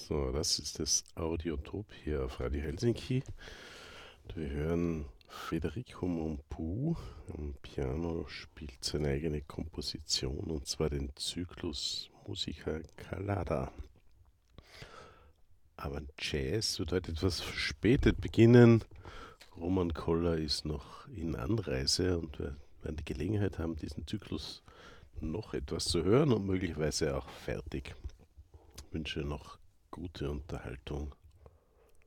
So, das ist das Audiotop hier auf Radio Helsinki. Wir hören Federico Mompou am Piano, spielt seine eigene Komposition und zwar den Zyklus Musica Calada. Aber Jazz wird heute etwas verspätet beginnen. Roman Koller ist noch in Anreise und wir werden die Gelegenheit haben, diesen Zyklus noch etwas zu hören und möglicherweise auch fertig. Ich wünsche noch gute Unterhaltung.